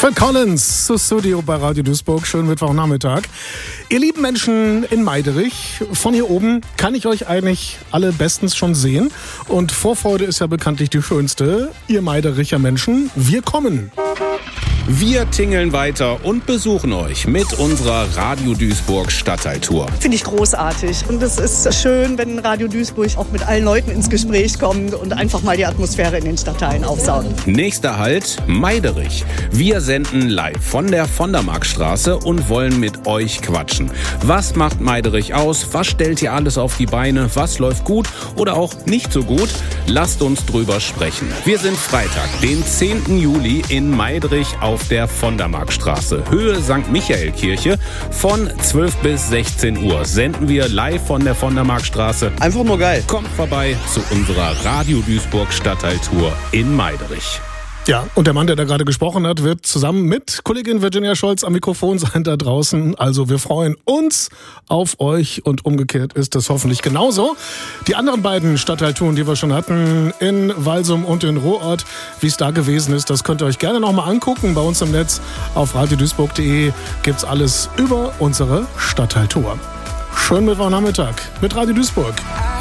Phil Collins zu Studio bei Radio Duisburg. Schönen Mittwochnachmittag. Ihr lieben Menschen in Meiderich, von hier oben kann ich euch eigentlich alle bestens schon sehen. Und Vorfreude ist ja bekanntlich die schönste. Ihr Meidericher Menschen, wir kommen. Wir tingeln weiter und besuchen euch mit unserer Radio Duisburg Stadtteiltour. Finde ich großartig. Und es ist schön, wenn Radio Duisburg auch mit allen Leuten ins Gespräch kommt und einfach mal die Atmosphäre in den Stadtteilen aufsaugen. Nächster Halt, Meiderich. Wir senden live von der Vondermarktstraße und wollen mit euch quatschen. Was macht Meiderich aus? Was stellt ihr alles auf die Beine? Was läuft gut oder auch nicht so gut? Lasst uns drüber sprechen. Wir sind Freitag, den 10. Juli in Meiderich auf der Vondermarktstraße, Höhe St. Michael-Kirche. Von 12 bis 16 Uhr senden wir live von der Vondermarktstraße. Einfach nur geil. Kommt vorbei zu unserer Radio Duisburg Stadtteiltour in Meiderich. Ja, und der Mann, der da gerade gesprochen hat, wird zusammen mit Kollegin Virginia Scholz am Mikrofon sein da draußen. Also wir freuen uns auf euch und umgekehrt ist es hoffentlich genauso. Die anderen beiden Stadtteiltouren, die wir schon hatten, in Walsum und in Ruhrort, wie es da gewesen ist, das könnt ihr euch gerne nochmal angucken. Bei uns im Netz auf radioduisburg.de gibt's alles über unsere Stadtteiltour. Schönen Mittwochnachmittag mit Radio Duisburg.